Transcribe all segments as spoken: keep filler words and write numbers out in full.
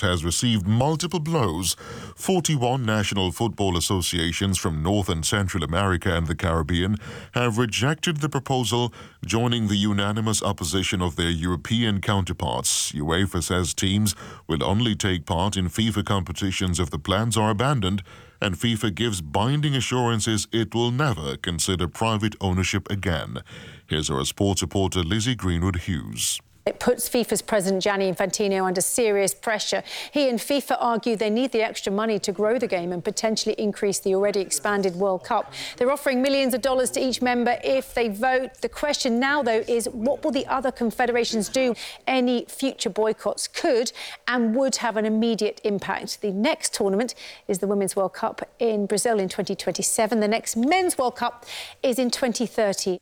has received multiple blows. forty-one national football associations from North and Central America and the Caribbean have rejected the proposal, joining the unanimous opposition of their European counterparts. UEFA says teams will only take part in FIFA competitions if the plans are abandoned, and FIFA gives binding assurances it will never consider private ownership again. Here's our sports reporter Lizzie Greenwood-Hughes. It puts FIFA's president Gianni Infantino under serious pressure. He and FIFA argue they need the extra money to grow the game and potentially increase the already expanded World Cup. They're offering millions of dollars to each member if they vote. The question now, though, is what will the other confederations do? Any future boycotts could and would have an immediate impact. The next tournament is the Women's World Cup in Brazil in twenty twenty-seven. The next Men's World Cup is in twenty thirty.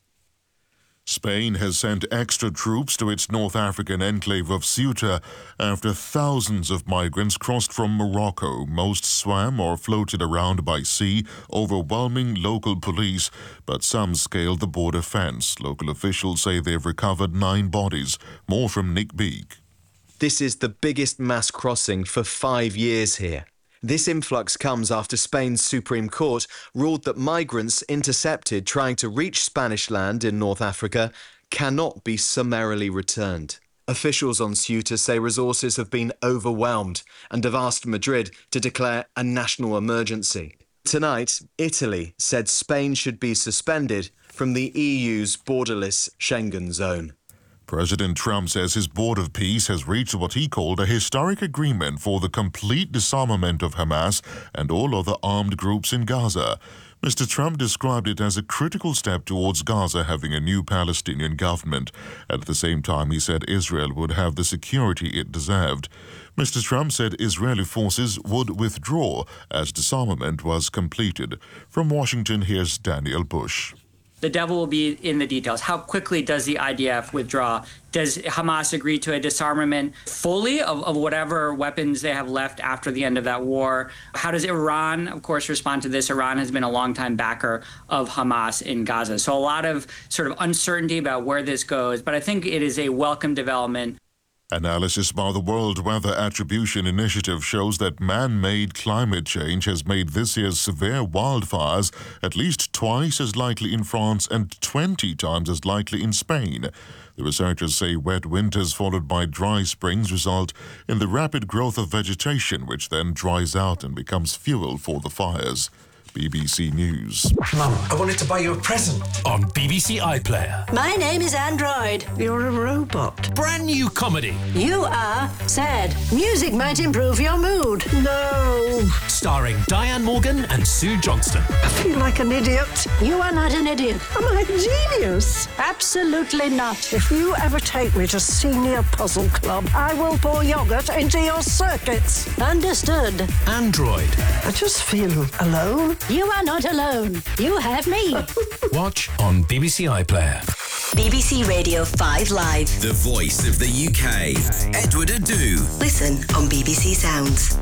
Spain has sent extra troops to its North African enclave of Ceuta after thousands of migrants crossed from Morocco. Most swam or floated around by sea, overwhelming local police, but some scaled the border fence. Local officials say they've recovered nine bodies. More from Nick Beek. This is the biggest mass crossing for five years here. This influx comes after Spain's Supreme Court ruled that migrants intercepted trying to reach Spanish land in North Africa cannot be summarily returned. Officials on Ceuta say resources have been overwhelmed and have asked Madrid to declare a national emergency. Tonight, Italy said Spain should be suspended from the E U's borderless Schengen zone. President Trump says his Board of Peace has reached what he called a historic agreement for the complete disarmament of Hamas and all other armed groups in Gaza. Mister Trump described it as a critical step towards Gaza having a new Palestinian government. At the same time, he said Israel would have the security it deserved. Mister Trump said Israeli forces would withdraw as disarmament was completed. From Washington, here's Daniel Bush. The devil will be in the details. How quickly does the I D F withdraw? Does Hamas agree to a disarmament fully of, of whatever weapons they have left after the end of that war? How does Iran, of course, respond to this? Iran has been a longtime backer of Hamas in Gaza. So a lot of sort of uncertainty about where this goes, but I think it is a welcome development. Analysis by the World Weather Attribution Initiative shows that man-made climate change has made this year's severe wildfires at least twice as likely in France and twenty times as likely in Spain. The researchers say wet winters followed by dry springs result in the rapid growth of vegetation, which then dries out and becomes fuel for the fires. B B C News. Mum, I wanted to buy you a present. On B B C iPlayer. My name is Android. You're a robot. Brand new comedy. You are sad. Music might improve your mood. No. Starring Diane Morgan and Sue Johnston. I feel like an idiot. You are not an idiot. Am I a genius? Absolutely not. If you ever take me to Senior Puzzle Club, I will pour yoghurt into your circuits. Understood. Android. I just feel alone. You are not alone. You have me. Watch on B B C iPlayer. B B C Radio five Live. The voice of the U K. Edward Adu. Listen on B B C Sounds.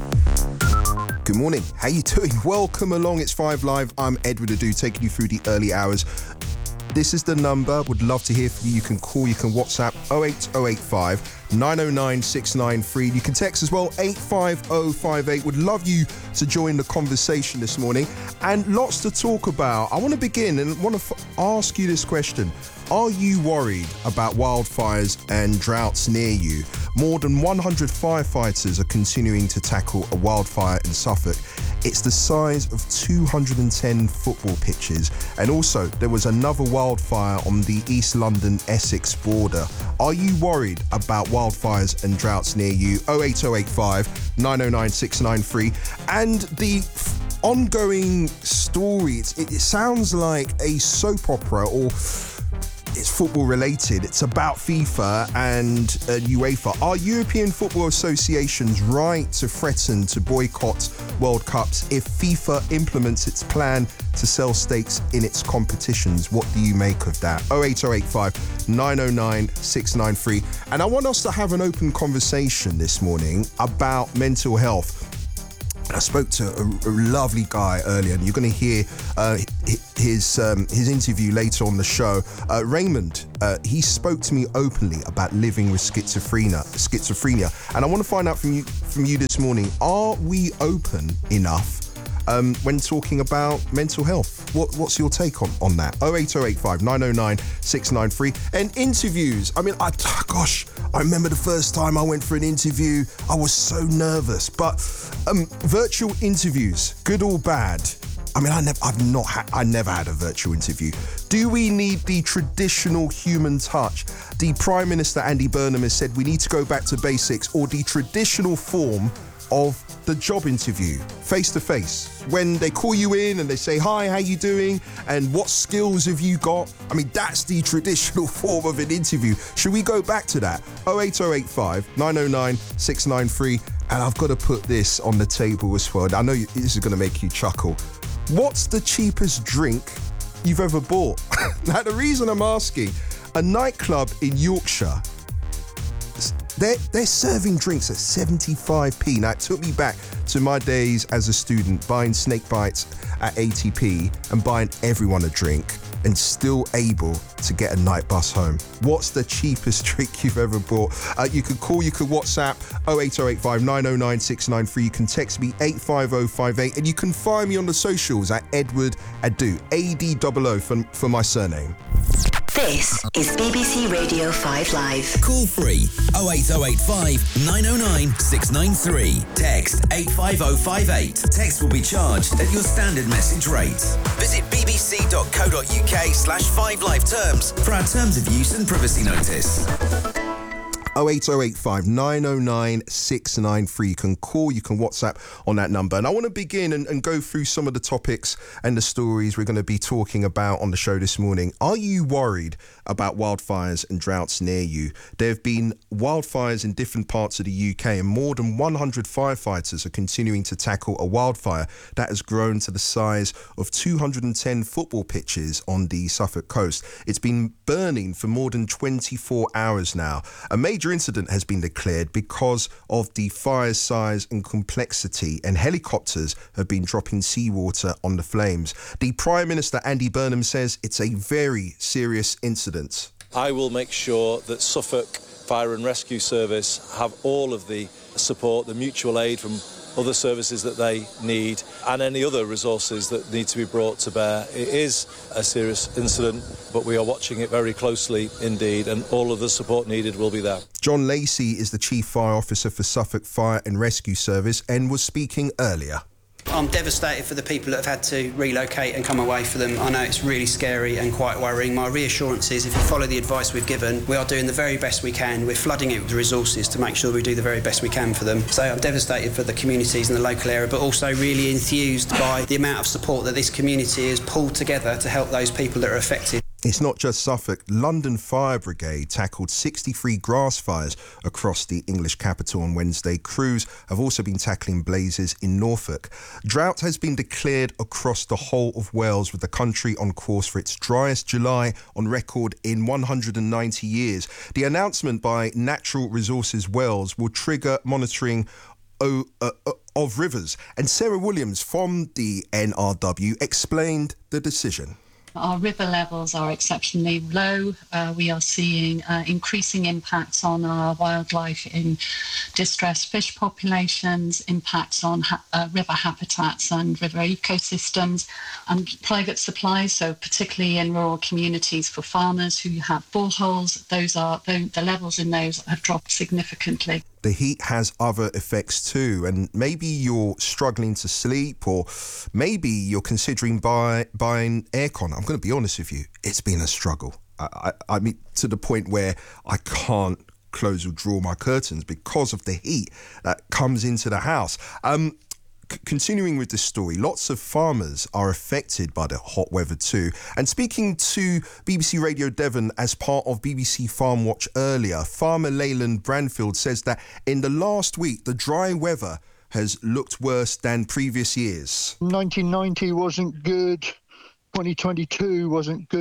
Good morning. How you doing? Welcome along. It's five Live. I'm Edward Adu, taking you through the early hours. This is the number. Would love to hear from you. You can call, you can WhatsApp oh eight oh eight five nine oh nine six nine three. You can text as well, eight five oh five eight. Would love you to join the conversation this morning. And lots to talk about. I want to begin and want to f- ask you this question. Are you worried about wildfires and droughts near you? More than one hundred firefighters are continuing to tackle a wildfire in Suffolk. It's the size of two hundred ten football pitches. And also, there was another wildfire on the East London-Essex border. Are you worried about wildfires and droughts near you? oh eight oh eight five nine oh nine six nine three. And the f- ongoing story, it, it sounds like a soap opera, or it's football related. It's about FIFA and uh, UEFA. Are European football associations right to threaten to boycott World Cups if FIFA implements its plan to sell stakes in its competitions? What do you make of that? oh eight oh eight five nine oh nine six nine three. And I want us to have an open conversation this morning about mental health. I spoke to a, a lovely guy earlier, and you're going to hear uh, his um, his interview later on the show. Uh, Raymond, uh, he spoke to me openly about living with schizophrenia, schizophrenia, and I want to find out from you from you this morning: are we open enough um, when talking about mental health? What, what's your take on, on that? oh eight oh eight five, nine oh nine, six nine three. And interviews. I mean, I, gosh, I remember the first time I went for an interview, I was so nervous. But um, virtual interviews, good or bad? I mean, I never, I've not had, I never had a virtual interview. Do we need the traditional human touch? The Prime Minister, Andy Burnham, has said we need to go back to basics, or the traditional form of the job interview, face to face, when they call you in and they say, hi, how you doing? And what skills have you got? I mean, that's the traditional form of an interview. Should we go back to that? oh eight oh eight five, nine oh nine, six nine three. And I've got to put this on the table as well. I know this is going to make you chuckle. What's the cheapest drink you've ever bought? Now, the reason I'm asking, a nightclub in Yorkshire, They're, they're serving drinks at seventy-five p. Now, it took me back to my days as a student, buying snake bites at eighty p and buying everyone a drink, and still able to get a night bus home. What's the cheapest drink you've ever bought? Uh, you could call, you could WhatsApp oh eight oh eight five, nine oh nine, six nine three. You can text me eight five oh five eight, and you can find me on the socials at Edward Adu, A D O O for, for my surname. This is B B C Radio five Live. Call free oh eight oh eight five, nine oh nine, six nine three. Text eight five oh five eight. Text will be charged at your standard message rate. Visit bbc.co.uk slash 5live terms for our terms of use and privacy notice. oh eight oh eight five, nine oh nine, six nine three. You can call, you can WhatsApp on that number. And I want to begin and, and go through some of the topics and the stories we're going to be talking about on the show this morning. Are you worried about wildfires and droughts near you? There have been wildfires in different parts of the U K, and more than one hundred firefighters are continuing to tackle a wildfire that has grown to the size of two hundred ten football pitches on the Suffolk coast. It's been burning for more than twenty-four hours now. A major incident has been declared because of the fire's size and complexity, and helicopters have been dropping seawater on the flames. The Prime Minister, Andy Burnham, says it's a very serious incident. I will make sure that Suffolk Fire and Rescue Service have all of the support, the mutual aid from other services that they need, and any other resources that need to be brought to bear. It is a serious incident, but we are watching it very closely indeed, and all of the support needed will be there. John Lacey is the Chief Fire Officer for Suffolk Fire and Rescue Service and was speaking earlier. I'm devastated for the people that have had to relocate and come away for them. I know it's really scary and quite worrying. My reassurance is if you follow the advice we've given, we are doing the very best we can. We're flooding it with resources to make sure we do the very best we can for them. So I'm devastated for the communities in the local area, but also really enthused by the amount of support that this community has pulled together to help those people that are affected. It's not just Suffolk. London Fire Brigade tackled sixty-three grass fires across the English capital on Wednesday. Crews have also been tackling blazes in Norfolk. Drought has been declared across the whole of Wales, with the country on course for its driest July on record in one hundred ninety years. The announcement by Natural Resources Wales will trigger monitoring o- uh, uh, of rivers. And Sarah Williams from the N R W explained the decision. Our river levels are exceptionally low. Uh, we are seeing uh, increasing impacts on our wildlife in distressed fish populations, impacts on ha- uh, river habitats and river ecosystems, and private supplies, so particularly in rural communities for farmers who have boreholes. Those are the, the levels in those have dropped significantly. The heat has other effects too, and maybe you're struggling to sleep, or maybe you're considering buy, buying aircon. I'm going to be honest with you, it's been a struggle. I, I, I mean, to the point where I can't close or draw my curtains because of the heat that comes into the house. Um, c- continuing with this story, lots of farmers are affected by the hot weather too. And speaking to B B C Radio Devon as part of B B C Farm Watch earlier, farmer Leyland Branfield says that in the last week, the dry weather has looked worse than previous years. nineteen ninety wasn't good, twenty twenty-two wasn't good,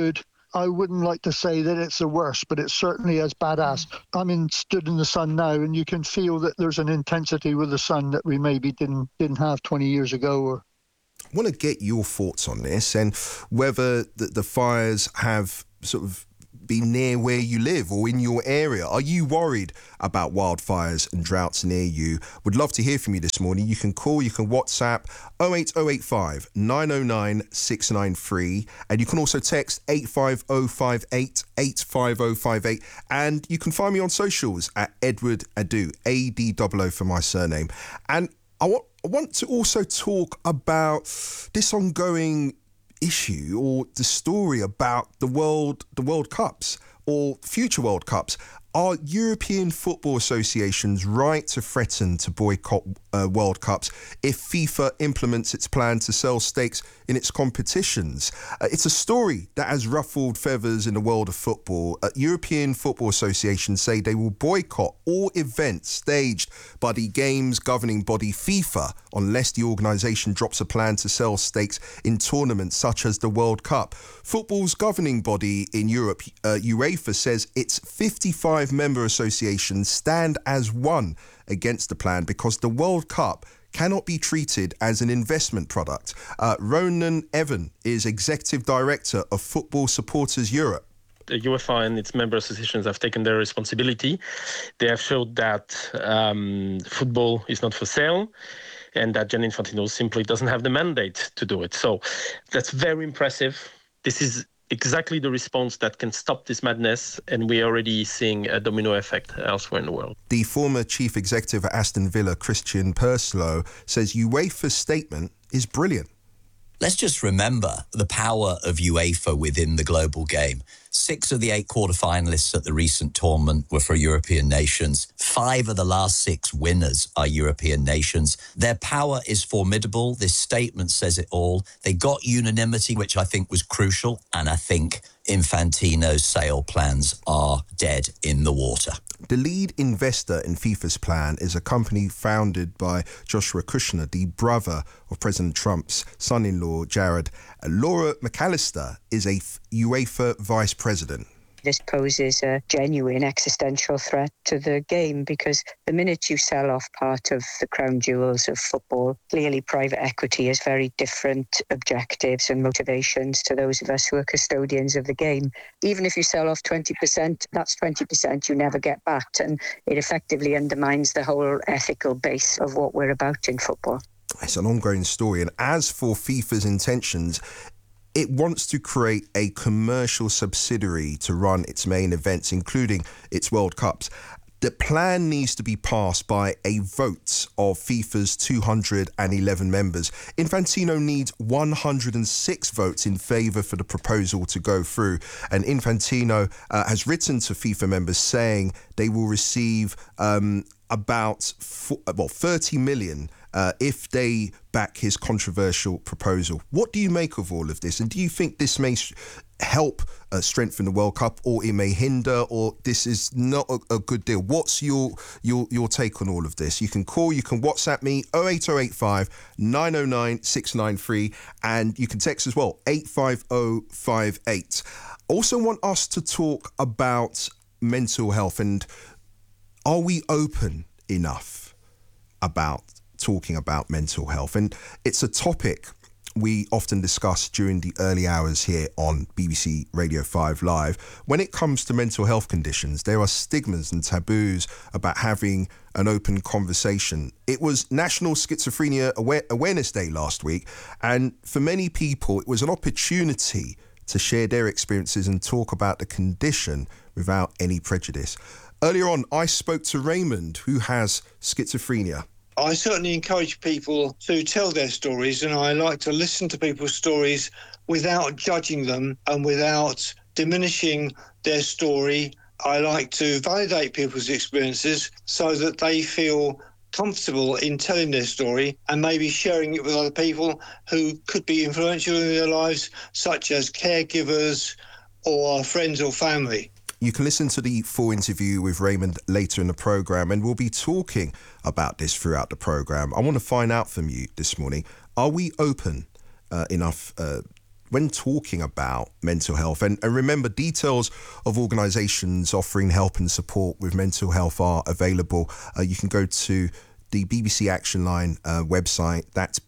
I wouldn't like to say that it's the worst, but it's certainly as badass. I'm in, stood in the sun now, and you can feel that there's an intensity with the sun that we maybe didn't didn't have twenty years ago. Or I want to get your thoughts on this and whether the, the fires have sort of been near where you live or in your area. Are you worried about wildfires and droughts near you? Would love to hear from you this morning. You can call, you can WhatsApp oh eight oh eight five, nine oh nine, six nine three, and you can also text eight five oh five eight, eight five oh five eight, and you can find me on socials at Edward Adu, A D O O for my surname. And I want, I want to also talk about this ongoing issue or the story about the world the World Cups or future World Cups. Are European football associations right to threaten to boycott uh, World Cups if FIFA implements its plan to sell stakes in its competitions? Uh, it's a story that has ruffled feathers in the world of football. Uh, European football associations say they will boycott all events staged by the game's governing body FIFA unless the organisation drops a plan to sell stakes in tournaments such as the World Cup. Football's governing body in Europe, uh, UEFA, says its fifty-five member associations stand as one against the plan because the World Cup cannot be treated as an investment product. Uh, Ronan Evan is Executive Director of Football Supporters Europe. The UEFA and its member associations have taken their responsibility. They have showed that um, football is not for sale and that Gianni Infantino simply doesn't have the mandate to do it. So that's very impressive. This is exactly the response that can stop this madness, and we're already seeing a domino effect elsewhere in the world. The former chief executive at Aston Villa, Christian Purslow, says UEFA's statement is brilliant. Let's just remember the power of UEFA within the global game. Six of the eight quarterfinalists at the recent tournament were for European nations. Five of the last six winners are European nations. Their power is formidable. This statement says it all. They got unanimity, which I think was crucial, and I think Infantino's sale plans are dead in the water. The lead investor in FIFA's plan is a company founded by Joshua Kushner, the brother of President Trump's son-in-law, Jared. Laura McAllister is a UEFA vice president. This poses a genuine existential threat to the game because the minute you sell off part of the crown jewels of football, clearly private equity has very different objectives and motivations to those of us who are custodians of the game. Even if you sell off twenty percent, that's twenty percent you never get back, and it effectively undermines the whole ethical base of what we're about in football. It's an ongoing story, and as for FIFA's intentions, it wants to create a commercial subsidiary to run its main events, including its World Cups. The plan needs to be passed by a vote of FIFA's two hundred eleven members. Infantino needs one hundred six votes in favour for the proposal to go through. And Infantino uh, has written to FIFA members saying they will receive um, about four, well, thirty million Uh, if they back his controversial proposal. What do you make of all of this? And do you think this may sh- help uh, strengthen the World Cup, or it may hinder, or this is not a, a good deal? What's your, your your take on all of this? You can call, you can WhatsApp me, oh eight oh eight five, nine oh nine, six nine three, and you can text as well, eight five oh five eight. Also want us to talk about mental health, and are we open enough about talking about mental health? And it's a topic we often discuss during the early hours here on B B C Radio five Live. When it comes to mental health conditions, there are stigmas and taboos about having an open conversation. It was National Schizophrenia Aware- Awareness Day last week, and for many people, it was an opportunity to share their experiences and talk about the condition without any prejudice. Earlier on, I spoke to Raymond, who has schizophrenia. I certainly encourage people to tell their stories, and I like to listen to people's stories without judging them and without diminishing their story. I like to validate people's experiences so that they feel comfortable in telling their story and maybe sharing it with other people who could be influential in their lives, such as caregivers or friends or family. You can listen to the full interview with Raymond later in the programme, and we'll be talking about this throughout the programme. I want to find out from you this morning, are we open uh, enough uh, when talking about mental health, and, and remember, details of organisations offering help and support with mental health are available. Uh, you can go to the B B C Action Line uh, website. That's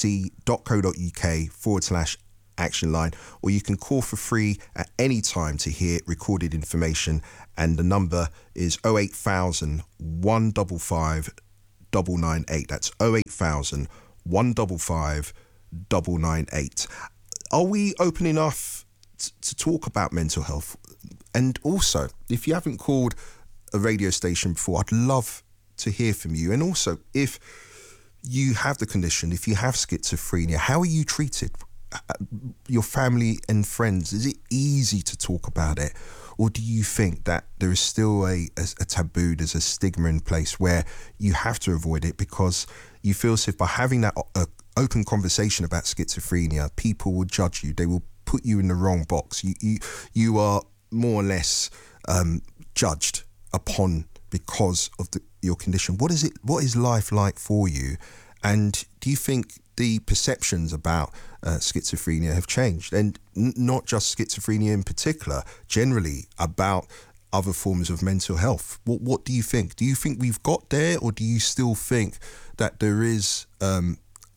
bbc.co.uk forward slash action line, or you can call for free at any time to hear recorded information. And the number is oh eight thousand, one five five, nine nine eight. That's oh eight thousand, one five five, nine nine eight. Are we open enough t- to talk about mental health? And also, if you haven't called a radio station before, I'd love to hear from you. And also, if you have the condition, if you have schizophrenia, how are you treated? Your family and friends, is it easy to talk about it? Or do you think that there is still a, a, a taboo, there's a stigma in place where you have to avoid it because you feel as if by having that uh, open conversation about schizophrenia, people will judge you, they will put you in the wrong box. You you, you are more or less um, judged upon because of the, your condition. What is it? What is life like for you? And do you think the perceptions about uh, schizophrenia have changed? And n- not just schizophrenia in particular, generally about other forms of mental health. What, what do you think? Do you think we've got there, or do you still think that there is um,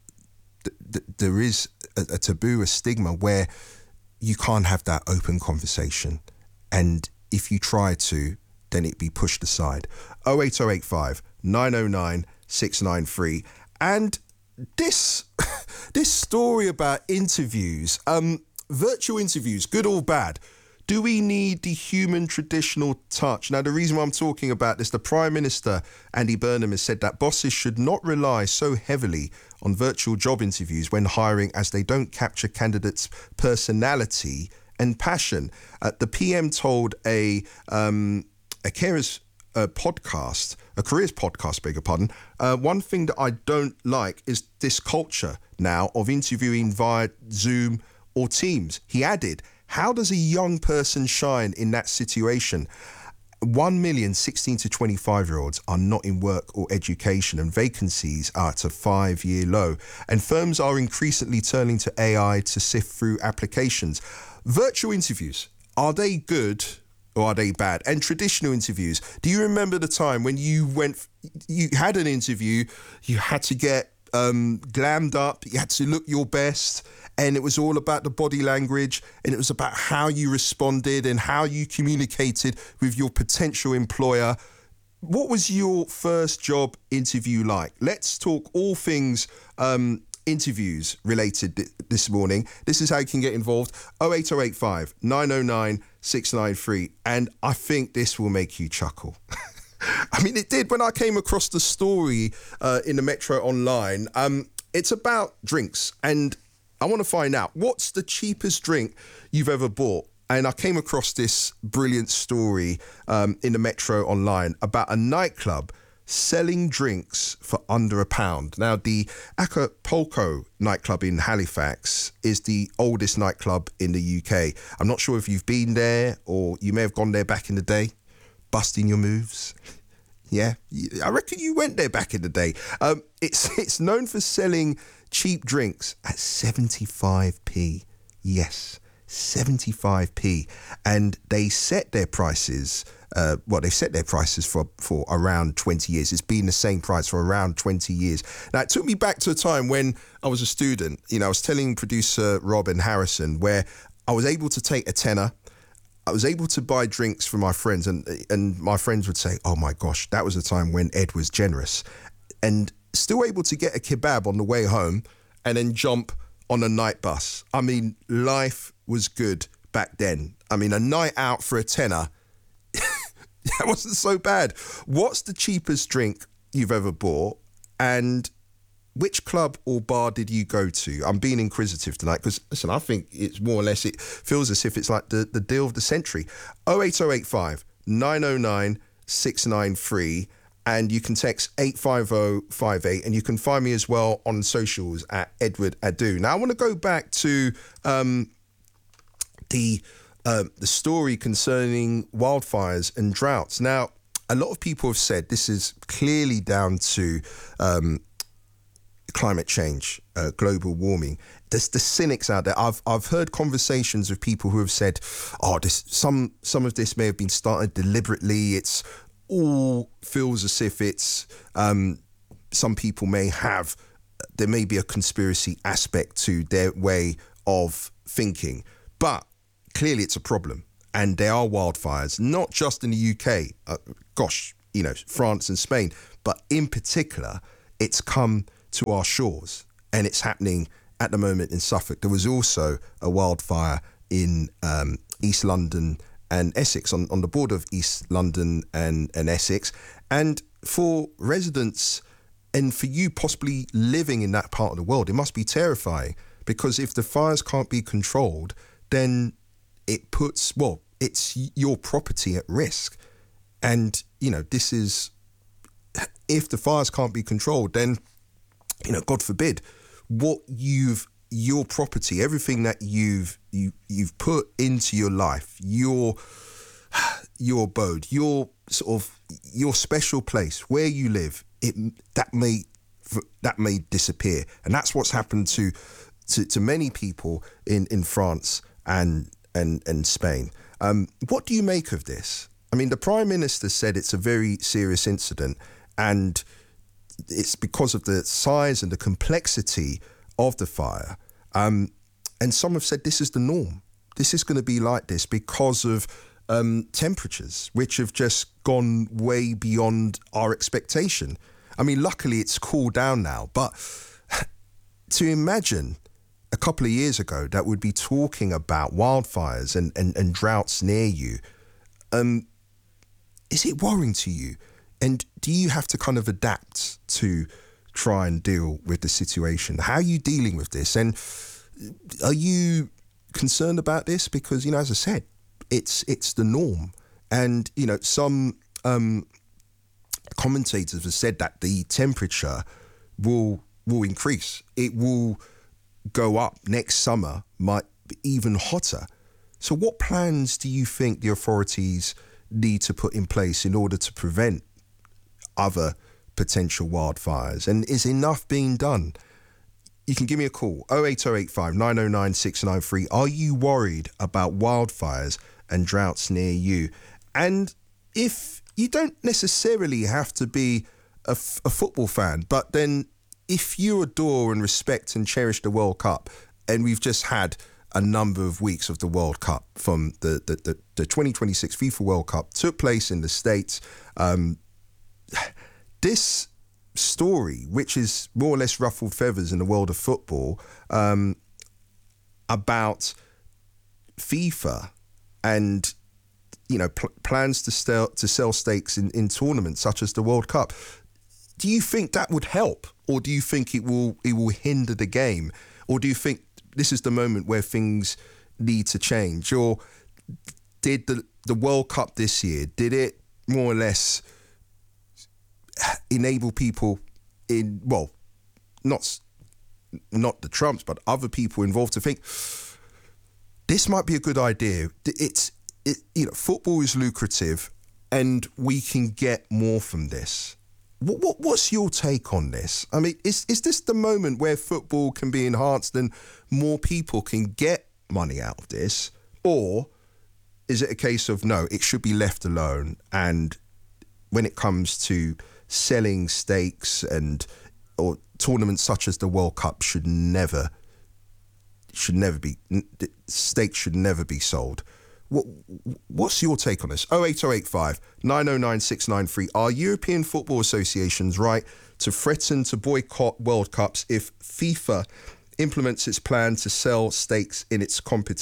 th- th- there is a, a taboo, a stigma where you can't have that open conversation, and if you try to, then it be pushed aside? oh eight oh eight five, nine oh nine, six nine three. And this this story about interviews, um, virtual interviews, good or bad, do we need the human traditional touch? Now, the reason why I'm talking about this, the Prime Minister, Andy Burnham, has said that bosses should not rely so heavily on virtual job interviews when hiring, as they don't capture candidates' personality and passion. Uh, the P M told a um, a carers uh, podcast, a careers podcast, beg your pardon, uh, one thing that I don't like is this culture now of interviewing via Zoom or Teams. He added, how does a young person shine in that situation? One million sixteen to twenty-five year olds are not in work or education, and vacancies are at a five-year low. And firms are increasingly turning to A I to sift through applications. Virtual interviews, are they good or are they bad? And traditional interviews, do you remember the time when you went, you had an interview, you had to get um, glammed up, you had to look your best, and it was all about the body language, and it was about how you responded and how you communicated with your potential employer? What was your first job interview like? Let's talk all things um, interviews related th- this morning. This is how you can get involved. oh eight oh eight five, nine oh nine, six nine three. And I think this will make you chuckle. I mean, it did when I came across the story uh, in the Metro Online. Um, it's about drinks, and I want to find out, what's the cheapest drink you've ever bought? And I came across this brilliant story um, in the Metro Online about a nightclub selling drinks for under a pound. Now, the Acapulco nightclub in Halifax is the oldest nightclub in the U K. I'm not sure if you've been there, or you may have gone there back in the day, busting your moves. Yeah, I reckon you went there back in the day. Um, it's it's known for selling cheap drinks at seventy-five p. Yes, seventy-five p. And they set their prices, uh, well, they set their prices for, for around twenty years. It's been the same price for around twenty years. Now, it took me back to a time when I was a student. You know, I was telling producer Rob and Harrison where I was able to take a tenner. I was able to buy drinks for my friends, and and my friends would say, oh my gosh, that was a time when Ed was generous. And still able to get a kebab on the way home and then jump on a night bus. I mean, life was good back then. I mean, a night out for a tenner, that wasn't so bad. What's the cheapest drink you've ever bought? And which club or bar did you go to? I'm being inquisitive tonight because, listen, I think it's more or less, it feels as if it's like the, the deal of the century. oh eight oh eight five, nine oh nine, six nine three. And you can text eight five oh five eight, and you can find me as well on socials at Edward Adu. Now, I want to go back to um, the uh, the story concerning wildfires and droughts. Now, a lot of people have said this is clearly down to um, climate change, uh, global warming. There's the cynics out there. I've I've heard conversations with people who have said, "Oh, this some some of this may have been started deliberately. It's all feels as if it's um, some people may have there may be a conspiracy aspect to their way of thinking, but clearly it's a problem, and there are wildfires not just in the U K. Uh, gosh, you know, France and Spain, but in particular, it's come to our shores, and it's happening at the moment in Suffolk. There was also a wildfire in um, East London and Essex, on, on the border of East London and, and Essex. And for residents and for you possibly living in that part of the world, it must be terrifying, because if the fires can't be controlled, then it puts, well, it's your property at risk. And, you know, this is, if the fires can't be controlled, then, you know, God forbid, what you've, your property, everything that you've you you've put into your life, your your abode, your sort of your special place where you live, it that may that may disappear, and that's what's happened to to, to many people in, in France and and and Spain. Um, what do you make of this? I mean, the Prime Minister said it's a very serious incident, and it's because of the size and the complexity of the fire. Um, and some have said this is the norm. This is going to be like this because of um, temperatures, which have just gone way beyond our expectation. I mean, luckily it's cooled down now, but to imagine a couple of years ago that we'd be talking about wildfires and, and, and droughts near you, um, is it worrying to you? And do you have to kind of adapt to try and deal with the situation? How are you dealing with this? And are you concerned about this? Because, you know, as I said, it's it's the norm. And, you know, some um, commentators have said that the temperature will will increase. It will go up next summer, might be even hotter. So what plans do you think the authorities need to put in place in order to prevent other potential wildfires? And is enough being done? You can give me a call, oh eight oh eight five, nine oh nine, six nine three. Are you worried about wildfires and droughts near you? And if you don't necessarily have to be a, f- a football fan, but then if you adore and respect and cherish the World Cup, and we've just had a number of weeks of the World Cup from the, the, the, the twenty twenty-six FIFA World Cup took place in the States, um, this story, which is more or less ruffled feathers in the world of football, um, about FIFA and, you know, pl- plans to sell to sell stakes in, in tournaments such as the World Cup. Do you think that would help, or do you think it will it will hinder the game, or do you think this is the moment where things need to change? Or did the the World Cup this year, did it more or less enable people in, well, not not the Trumps, but other people involved to think this might be a good idea? It's it, you know, football is lucrative, and we can get more from this. What, what what's your take on this? I mean, is is this the moment where football can be enhanced and more people can get money out of this, or is it a case of no, it should be left alone, and when it comes to selling stakes and or tournaments such as the World Cup should never should never be stakes should never be sold? What what's your take on this? oh eight oh eight five, nine oh nine, six nine three. Are European football associations right to threaten to boycott World Cups if FIFA implements its plan to sell stakes in its competition?